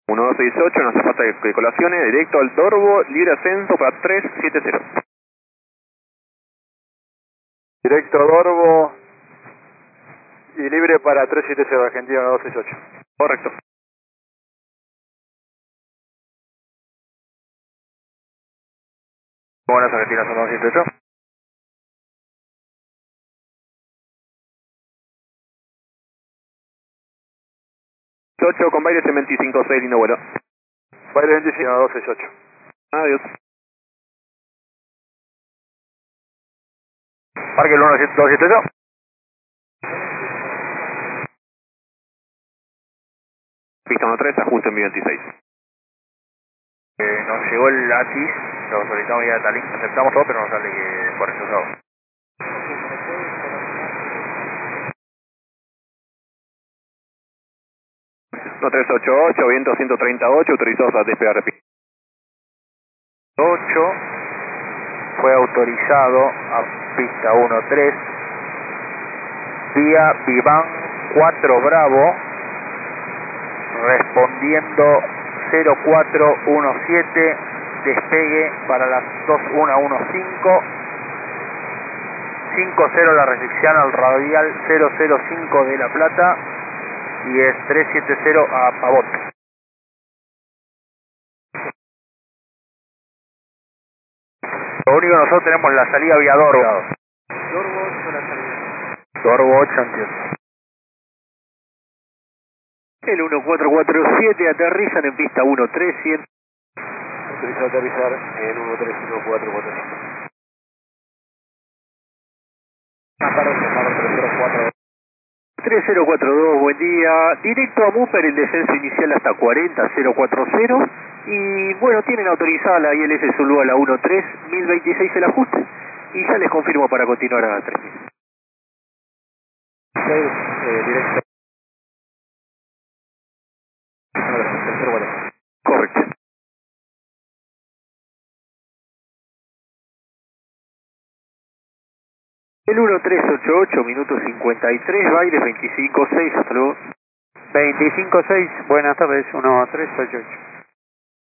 1268, no hace falta que colacione, directo al Dorvo, libre ascenso para 370. Directo Dorvo y libre para 370, Argentina 1268. Correcto. Buenas Argentinas 1268. 8 con Baires en 25-6, lindo vuelo. Baile 25, 268. Adiós. Parque el 1278. Pista 13, ajuste en 26. Nos llegó el ATIS, lo solicitamos vía Talink, aceptamos todo, pero nos sale que fue rechazado. 1388, viento 138, autorizados a despegar. 8 fue autorizado a pista 13 vía Vivan 4 Bravo, respondiendo 0417, despegue para las 2115, 50 la restricción al radial 005 de La Plata y es 370 a Pavot. Lo único que nosotros tenemos la salida vía Dorvo. Dorvo 8 la salida. Dorvo 8, entiendo. El 1447 aterrizan en pista 1300. Autoriza aterrizar en 131445. 3042, buen día. Directo a Mupper, el descenso inicial hasta 40040. Y bueno, tienen autorizada la ILS Zulu a la 13, 1026 el ajuste. Y ya les confirmo para continuar a 3000. Directo. Correcto. El 1388, minuto 53, Baires 25-6, hasta luego. 25-6, buenas tardes, 1388.